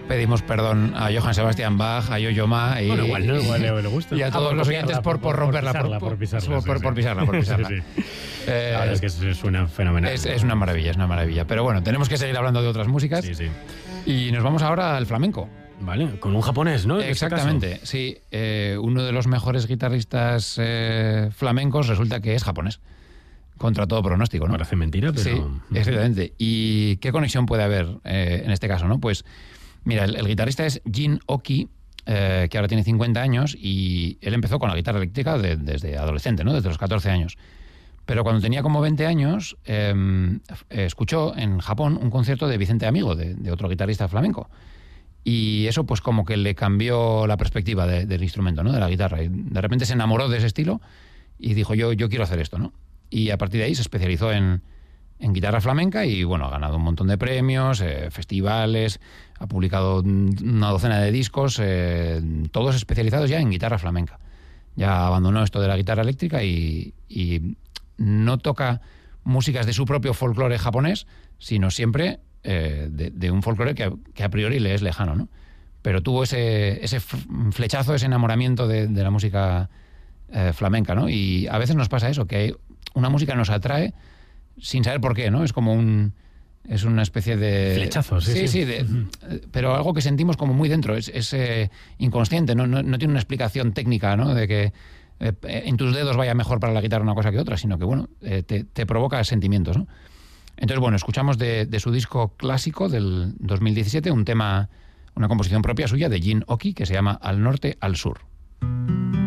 pedimos perdón a Johann Sebastian Bach, a Yo-Yo Ma y, bueno, igual le gusta. y a todos los oyentes por romperla, por pisarla. Sí. La verdad es que suena fenomenal. Es una maravilla. Pero bueno, tenemos que seguir hablando de otras músicas. Sí. Y nos vamos ahora al flamenco. Vale, con un japonés, ¿no? Exactamente, sí. Uno de los mejores guitarristas flamencos resulta que es japonés. Contra todo pronóstico, ¿no? Parece mentira, pero... Sí, exactamente. ¿Y qué conexión puede haber en este caso, no? Pues, mira, el guitarrista es Jin Oki, que ahora tiene 50 años, y él empezó con la guitarra eléctrica desde adolescente, ¿no? Desde los 14 años. Pero cuando tenía como 20 años, escuchó en Japón un concierto de Vicente Amigo, de otro guitarrista flamenco. Y eso pues como que le cambió la perspectiva del instrumento, ¿no? De la guitarra. Y de repente se enamoró de ese estilo y dijo, yo quiero hacer esto, ¿no? Y a partir de ahí se especializó en guitarra flamenca y, bueno, ha ganado un montón de premios, festivales, ha publicado una docena de discos, todos especializados ya en guitarra flamenca. Ya abandonó esto de la guitarra eléctrica y no toca músicas de su propio folclore japonés, sino siempre de un folclore que a priori le es lejano, ¿no? Pero tuvo ese flechazo, ese enamoramiento de la música flamenca, ¿no? Y a veces nos pasa eso, que una música nos atrae sin saber por qué, ¿no? Es como es una especie de... Flechazo, sí. Pero algo que sentimos como muy dentro, es inconsciente, no tiene una explicación técnica, ¿no? De que en tus dedos vaya mejor para la guitarra una cosa que otra, sino que, bueno, te provoca sentimientos, ¿no? Entonces, bueno, escuchamos de su disco clásico del 2017 una composición propia suya de Jin Oki que se llama Al Norte, al Sur.